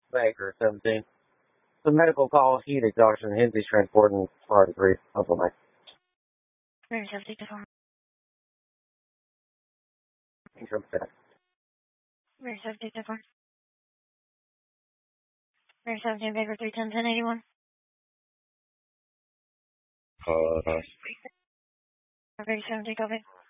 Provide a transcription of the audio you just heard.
Baker, 17. The medical call, heat exhaustion, Hensley's transporting priority 3, Uncle Mike. Very safety to phone. Very safety to phone. Very 17 Baker 310 1081. Nice. Very 17 copy.